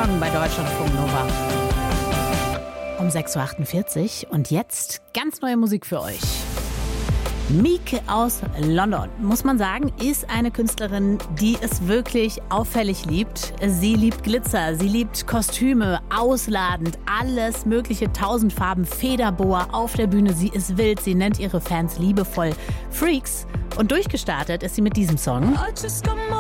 Song bei Deutschlandfunk Nova. Um 6.48 Uhr und jetzt ganz neue Musik für euch. Mieke aus London, muss man sagen, ist eine Künstlerin, die es wirklich auffällig liebt. Sie liebt Glitzer, sie liebt Kostüme, ausladend, alles mögliche, 1000 Farben, Federboa auf der Bühne. Sie ist wild, sie nennt ihre Fans liebevoll Freaks. Und durchgestartet ist sie mit diesem Song.